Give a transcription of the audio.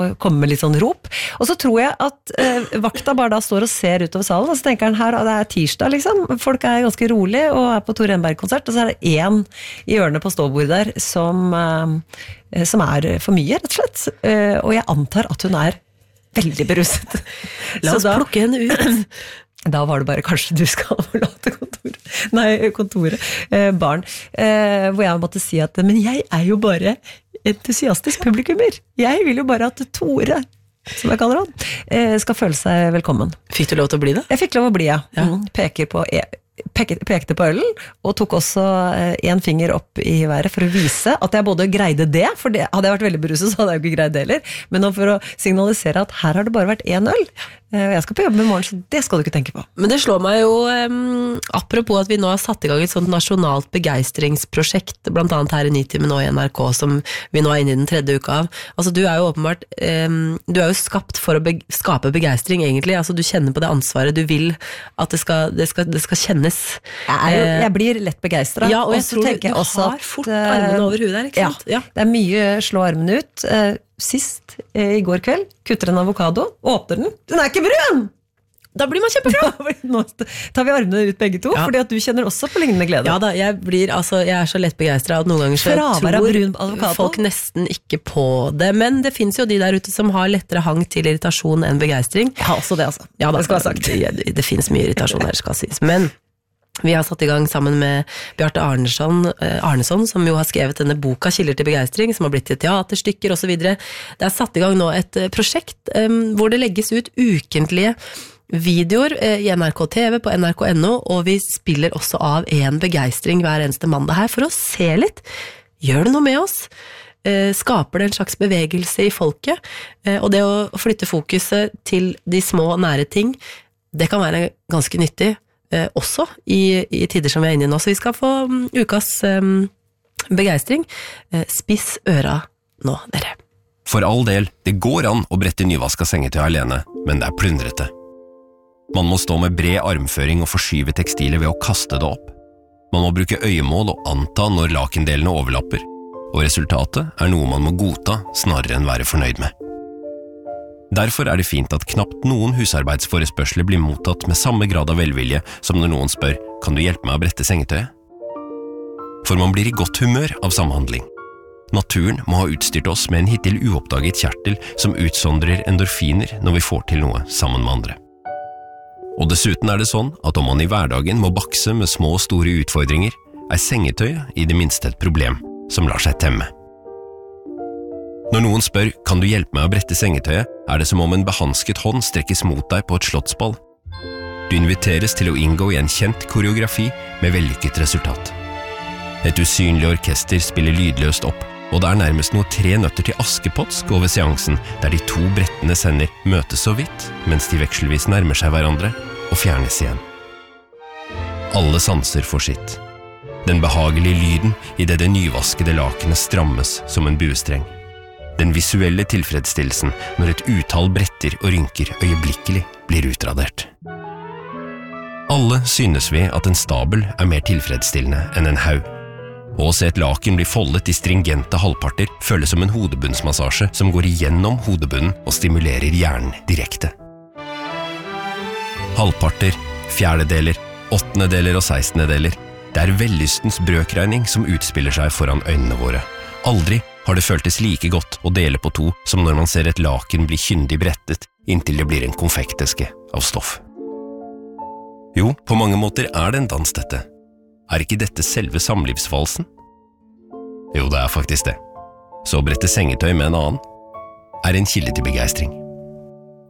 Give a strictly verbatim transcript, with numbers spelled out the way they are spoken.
komme med litt sånn rop. Og så tror jeg at eh, vakta bare da står og ser utover salen, og så tenker han her, det er tirsdag liksom, folk er ganske rolig og er på Tor Renberg-konsert, og så er det en i hjørnet på ståbordet der som, eh, som er for mye, rett og slett. Eh, og jeg antar at hun er veldig beruset. La oss da, plukke henne ut. Da var det bare, kanskje du skal forlate kontoret. Nei, kontoret. Eh, barn. Eh, hvor jeg måtte si at, men jeg er jo bare entusiastisk publikummer. Jeg vil jo bare at Tore, som jeg kaller han, skal føle seg velkommen. Fikk du lov til å bli det? Jeg fikk lov å bli, ja. ja. Peker på, pekte, pekte på ølen, og tok også en finger opp i været for å vise at jeg både greide det, for det, hadde jeg vært veldig beruset, så hadde jeg jo ikke greid det heller, men for å signalisere at her har det bare vært en øl. Jeg skal på jobb med morgen, så det skal du ikke tenke på. Men det slår meg jo, um, apropos at vi nå har satt i gang et sånt nasjonalt begeistringsprosjekt, blant annet her i Nitimen og i N R K, som vi nå er inne i den tredje uka av. Altså, du er jo åpenbart, um, du er jo skapt for å be- skape begeistring, egentlig. Altså, du kjenner på det ansvaret, du vil at det skal, det skal, det skal kjennes. Jeg, er jo, jeg blir lett begeistret. Ja, og jeg også tror tenker du, jeg du også har fort armene over hudet der, ikke sant? Ja, ja, det er mye slå armene ut. Sist, i går kveld, kutter en avokado, åpner den, den er ikke brun! Da blir man kjempeglad. Nå tar vi armene ut begge to, ja. Fordi at du kjenner også på lignende glede. Ja da, jeg blir, altså, jeg er så lett begeistret at noen ganger så tror folk nesten ikke på det, men det finnes jo de der ute som har lettere hang til irritasjon enn begeistring. Ja, også det altså. Ja, da, det skal være sagt. Det, det, det finnes mye irritasjon her, skal sies, men vi har satt i gang sammen med Bjarte Arneson, Arneson, som jo har skrevet denne boka Kilder til begeistring, som har blitt til teaterstykker og så videre. Det er satt i gang nå et prosjekt um, hvor det legges ut ukentlige videoer uh, i N R K T V på N R K punktum no, og vi spiller også av en begeistring hver eneste mandag her, for å se litt. Gjør det noe med oss? Uh, skaper det en slags bevegelse i folket? Uh, og det å flytte fokuset til de små nære ting, det kan være ganske nyttig. Eh, også i, i tider som vi er inne i nå, så vi skal få um, ukas um, begeistring. Eh, spiss øra nå, dere. For all del, det går an å brette nyvaska sengetøy alene, men det er plundrete. Man må stå med bred armføring og forskyve tekstilet ved å kaste det opp. Man må bruke øyemål og anta når lakendelene overlapper, og resultatet er noe man må godta snarere enn være fornøyd med. Derfor er det fint at knapt noen husarbeidsforespørsler blir mottatt med samme grad av velvilje som når noen spør, kan du hjelpe meg å brette sengetøyet? For man blir i godt humør av samhandling. Naturen må ha utstyrt oss med en hittil uoppdaget kjertel som utsondrer endorfiner når vi får til noe sammen med andre. Og dessuten er det sånn at om man i hverdagen må bakse med små og store utfordringer, er sengetøyet i det minste et problem som lar seg temme. Når noen spør, kan du hjelpe meg å brette sengetøyet, er det som om en behansket hånd strekkes mot deg på et slottsball. Du inviteres til å inngå i en kjent koreografi med vellykket resultat. Et usynlig orkester spiller lydløst opp, og det er nærmest noe tre nøtter til Askepotsk over seansen, der de to brettenes hender møtes så vidt, mens de vekselvis nærmer seg hverandre og fjernes igjen. Alle sanser får sitt. Den behagelige lyden i det det nyvaskede lakenet strammes som en buestreng. Den visuelle tilfredsstillelsen når et utall bretter og rynker øyeblikkelig blir utradert. Alle synes vi at en stabel er mer tilfredsstillende enn en haug. Og å se et laken bli foldet i stringente halvparter føles som en hodebunnsmassasje som går igjennom hodebunnen og stimulerer hjernen direkte. Halvparter, fjerdedeler, åttendedeler og sekstendedeler. Det er vellystens brøkregning som utspiller seg foran øynene våre. Aldri har det føltes like godt å dele på to som når man ser et laken bli kyndig brettet inntil det blir en konfekteske av stoff. Jo, på mange måter er det en dans dette. Er ikke dette selve samlivsvalsen? Jo, det er faktisk det. Så å brette sengetøy med en annen er en kilde til begeistring.